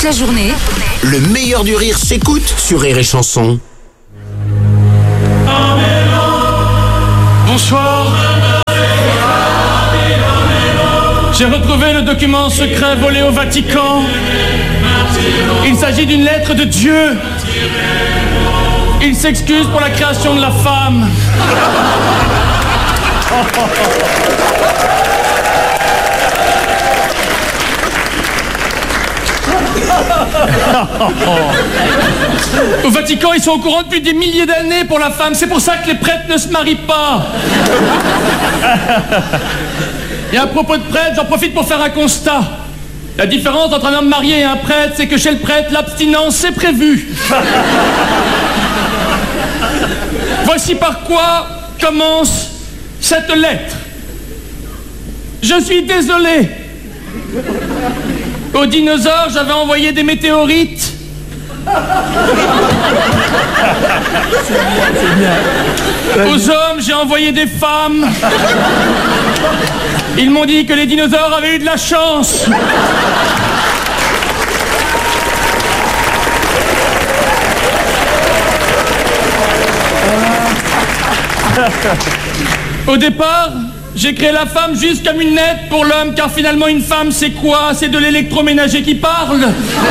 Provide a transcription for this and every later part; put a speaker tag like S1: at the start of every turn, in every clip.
S1: la journée,
S2: Le meilleur du rire s'écoute sur Rire et Chanson.
S3: Bonsoir. J'ai retrouvé le document secret volé au Vatican. Il s'agit d'une lettre de Dieu. Il s'excuse pour la création de la femme. Au Vatican, ils sont au courant depuis des milliers d'années pour la femme. C'est pour ça que les prêtres ne se marient pas. Et à propos de prêtres, j'en profite pour faire un constat. La différence entre un homme marié et un prêtre, c'est que chez le prêtre, l'abstinence, c'est prévu. Voici par quoi commence cette lettre. Je suis désolé. Aux dinosaures, j'avais envoyé des météorites. Aux hommes, j'ai envoyé des femmes. Ils m'ont dit que les dinosaures avaient eu de la chance. Au départ, j'ai créé la femme juste comme une aide pour l'homme, car finalement une femme c'est quoi? C'est de l'électroménager qui parle.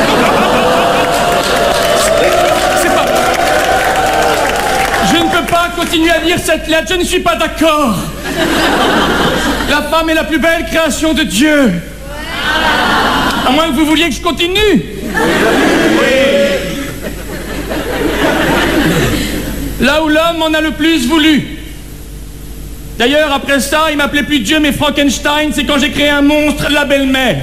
S3: Je ne peux pas continuer à lire cette lettre, je ne suis pas d'accord. La femme est la plus belle création de Dieu. À moins que vous vouliez que je continue. Là où l'homme en a le plus voulu. D'ailleurs, après ça, il m'appelait plus Dieu, mais Frankenstein, c'est quand j'ai créé un monstre, la belle-mère.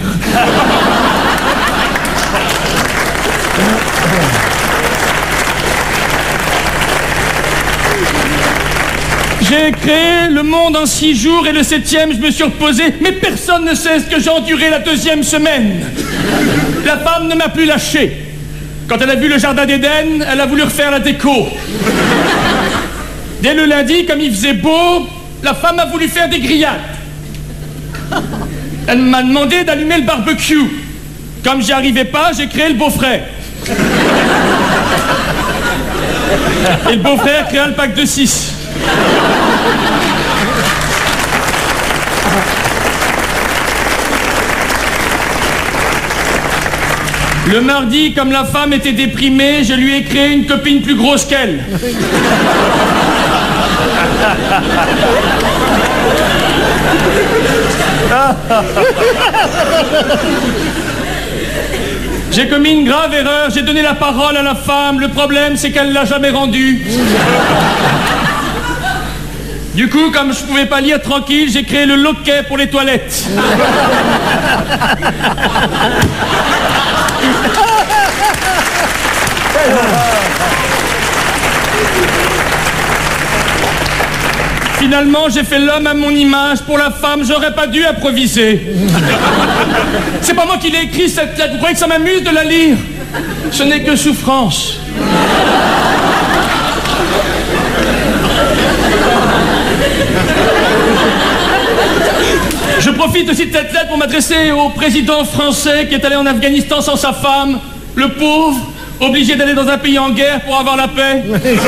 S3: J'ai créé le monde en 6 jours et le 7e, je me suis reposé, mais personne ne sait ce que j'ai enduré la 2e semaine. La femme ne m'a plus lâché. Quand elle a vu le jardin d'Éden, elle a voulu refaire la déco. Dès le lundi, comme il faisait beau, la femme a voulu faire des grillades. Elle m'a demandé d'allumer le barbecue. Comme j'y arrivais pas, j'ai créé le beau-frère. Et le beau-frère créa le pack de 6. Le mardi, comme la femme était déprimée, je lui ai créé une copine plus grosse qu'elle. J'ai commis une grave erreur, j'ai donné la parole à la femme. Le problème, c'est qu'elle l'a jamais rendue. Du coup, comme je pouvais pas lire tranquille, j'ai créé le loquet pour les toilettes. Finalement, j'ai fait l'homme à mon image. Pour la femme, j'aurais pas dû improviser. C'est pas moi qui l'ai écrit cette lettre. Vous croyez que ça m'amuse de la lire? Ce n'est que souffrance. Je profite aussi de cette lettre pour m'adresser au président français qui est allé en Afghanistan sans sa femme. Le pauvre, obligé d'aller dans un pays en guerre pour avoir la paix.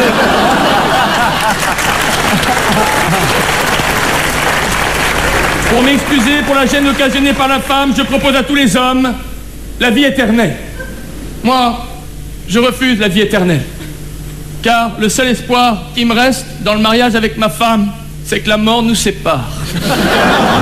S3: Pour m'excuser pour la gêne occasionnée par la femme, je propose à tous les hommes la vie éternelle. Moi, je refuse la vie éternelle. Car le seul espoir qui me reste dans le mariage avec ma femme, c'est que la mort nous sépare.